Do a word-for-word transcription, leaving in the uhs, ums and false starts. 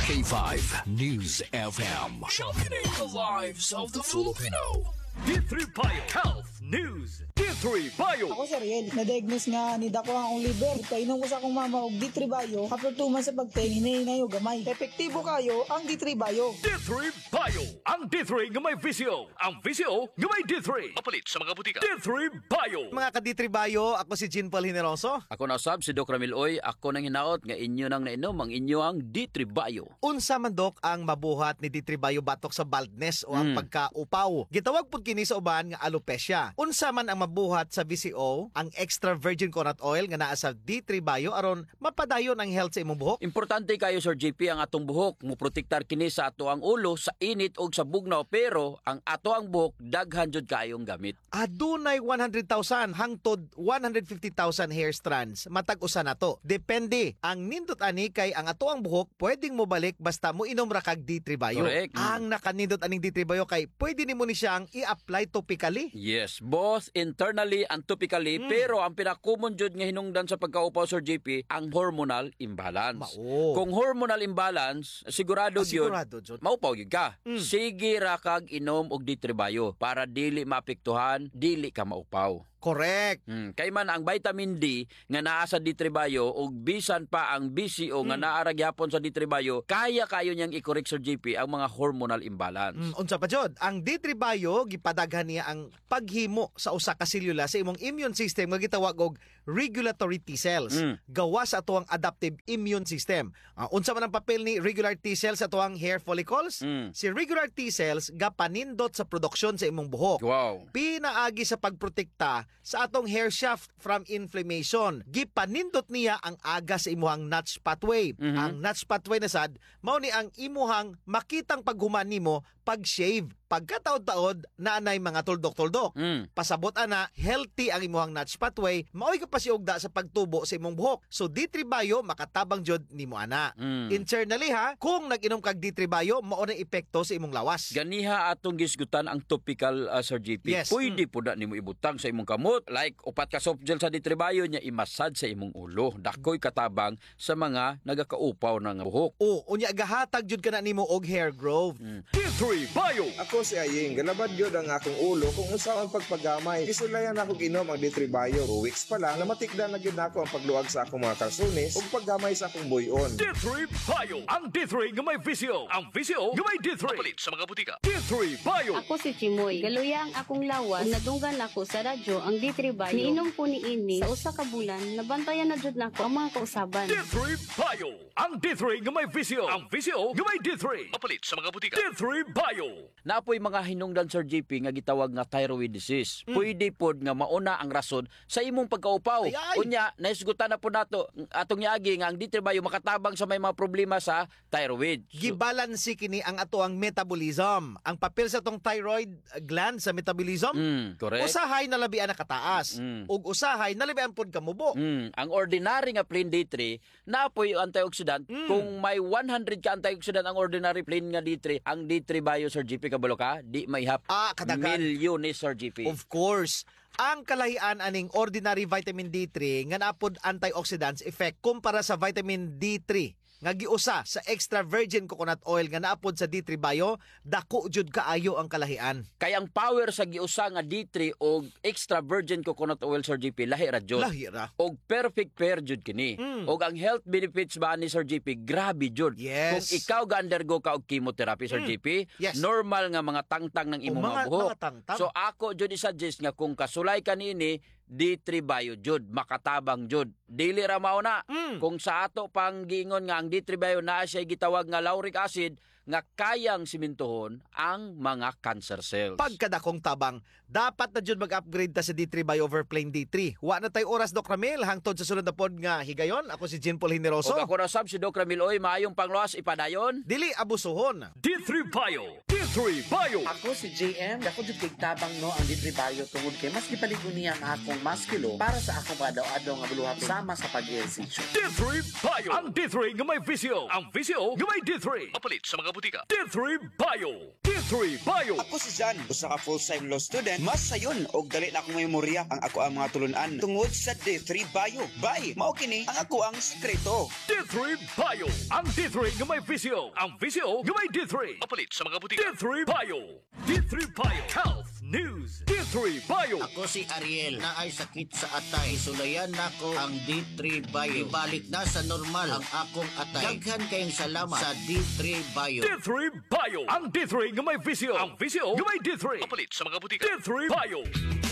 K five News F M. Championing the lives of the Filipino. D three Bio Health News. D three Bio. Ako si Riel, na-diagnose nga ni dako ang liver. Kainom ko sa akong mama og D three Bio. After two months sa pagtingin, hinayo gamay. Epektibo kayo ang D three Bio. D three Bio. Ang D three nga may visio. Ang visio nga may D three. Mapalit sa mga butika. D three Bio. Mga ka-D three Bio, ako si Jean Paul Generoso. Ako na sab si Doc Ramil Oy. Ako nang hinaot nga inyo nang nainom ang inyo ang D three Bio. Unsa man dok ang mabuhat ni D three Bio batok sa baldness o ang Mm. pagkaupaw. Gitawag pud kini sa uban nga alopecia. Unsa man ang mabuhat sa V C O, ang extra virgin coconut oil nga naa sa D three Bio aron mapadayon ang health sa imong buhok. Importante kayo Sir J P ang atong buhok. Muprotektar kini sa ato ang ulo sa init o sa bugnaw, pero ang ato ang buhok daghan jud kayong gamit. Adunay one hundred thousand hangtod one hundred fifty thousand hair strands matag usa nato. Depende. Ang nindot ani kay ang ato ang buhok pwedeng mo balik basta mo inom ra kag D three Bio. Correct. Ang nakanindot aning D three Bio kay pwede nimo ni siyang i-apply topically. Yes, both internally and topically, pero ang pinaka-common jud nga hinungdan sa pagkaupaw Sir J P ang hormonal imbalance. Mao. Kung hormonal imbalance, sigurado Ah, gyud sigurado jud. maupaw gyud ka. Sige ra kag inom og D three Bio para dili maapektuhan, dili ka maupaw. Correct. Hmm. Kay man ang vitamin D nga naa sa D three Bio ug bisan pa ang B C O nga naa ra gyapon sa D three Bio, kaya kayo niyang i-correct Sir J P ang mga hormonal imbalance. Mm, unsa pa jud? Ang D three Bio gipadaghan niya ang paghimo sa usa ka selula sa imong immune system nga gitawag og regulatory T cells. Mm. Gawa sa atuang adaptive immune system. Uh, unsa man ang papel ni regular T cells sa atuang hair follicles? Mm. Si regular T cells gapanindot sa produksyon sa imong buhok. Wow. Pinaagi sa pagprotekta sa atong hair shaft from inflammation. Gipanindot niya ang aga sa imuhang notch pathway. Mhm. Ang notch pathway na sad, mao ni ang imuhang makitang paghuman nimo pag-shave. Pagkataod-taod na anay mga tuldok-tuldok. Mm. Pasabot ana, healthy ang imuhang notch pathway, maoy ka pa siugda sa pagtubo sa imong buhok. So D three Bio makatabang jud nimo ana. Mm. Internally ha, kung nag-inom kag D three Bio, mao na epekto sa imong lawas. Ganiha atong gisgutan ang topical uh, Sir J P. Yes. Pwede po na nimo ibutang sa imong kamot. Like upat ka soft gel sa D three Bio niya imasad sa imong ulo. Dakoy katabang sa mga nagakaupaw ng buhok. O, unya gahatag jud kana nimo og hair growth. D three Bio. Ako si Aying, galabad yun ang akong ulo kung unsa ang pagpagamay. Isulayan ako ginom ang D three Bio. Two weeks pa lang, namatikda na gyud nako ang pagluwag sa akong mga kalsones ug paggamay sa akong buyon. D three Bio. Ang D three nga may visio. Ang visio nga may D three. Mapalit sa mga butika. D three Bio. Ako si Chimoy. Galuya ang akong lawas. Nadunggan ako sa radyo ang D three Bio. Niinom po ni ini sa usa ka bulan. Nabantayan na jud nako ang mga kausaban. D three Bio. Ang D three nga may visio. Ang visio nga may D three. Mapalit sa mga butika. D three Bio. Napoy mga hinungdan Sir J P nga gitawag nga thyroid disease. Pwede pod nga mauna ang rason sa imong pagkaupaw. Ay, ay. Unya, naisgutan na po nato atong yagi nga ang D three Bio makatabang sa may mga problema sa thyroid. So, Gibalansi kini ang atoang metabolism. Ang papel sa tong thyroid gland sa metabolism, mm, correct. usahay na labian na kataas Mm. ug usahay na labian pod kamubo. Mm, ang ordinary nga plain D three napoy antioxidant. Mm. Kung may one hundred ka antioxidant ang ordinary plain nga D three, ang D three Bio Sir J P kabalo ka, di maihap Ah, kadagan. milyones Sir J P. Of course, ang kalahian aning ordinary vitamin D three nga napod antioxidants effect kumpara sa vitamin D three nga giusa sa extra virgin coconut oil nga naapod sa D three Bio, dako jud kaayo ang kalahian. Kaya ang power sa giusa nga D three o extra virgin coconut oil Sir J P lahi ra jud. Lahi ra. Og perfect pair jud kini. Mm. Og ang health benefits ba ni Sir J P grabe jud. Yes. Kung ikaw ga-undergo ka og chemotherapy Sir J P, Yes. normal nga mga tangtang ng imong O, mga, mga- buhok. mga tangtang. So ako jud i-suggest nga kung kasulay ka niini D three Bio jud makatabang jud. Dili ra mao na. Mm. Kung sa ato pang giingon nga ang D three Bio naa siya gitawag nga lauric acid nga kayang simintohon ang mga cancer cells. Pagkadakong tabang, dapat na jud mag-upgrade ta sa D three Bio over plain D three. Wa na tay oras Doc Ramil hangtod sa sunod na pod nga higayon. Ako si Jean Paul Generoso. Og ako na sab si Doc Ramil Oy, maayong pangluwas ipadayon. Dili abusuhon. D three Bio. D three Bio. Ako si J M, ako jud kay tabang no ang D three Bio tungod kay mas gipaligon niya ang akong maskilo para sa akong padaw-adaw nga buluhat sama sa pag-ehersisyo. D three Bio. Ang D three nga may visio. Ang visio nga may D three. Mapalit sa mga butika. D three Bio. D three Bio. Ako si Jan, usa ka full-time law student. Mas sayon og dali na akong memorya ang ako ang mga tulunan tungod sa D three Bio. Bay, mao kini ang ako ang sekreto. D three Bio. Ang D three nga may visyo. Ang visyo nga may D three. Papalit sa mga butika. D three Bio. D three Bio. Health News. D three Bio. Ako si Ariel na ay sakit sa atay. Sulayan nako ang D three Bio. Ibalik na sa normal ang akong atay. Daghan kayong salamat sa D three Bio. D three Bio. Ang D three nga may visyo. Ang visyo nga may D three. Papalit sa mga butika. D three Bio.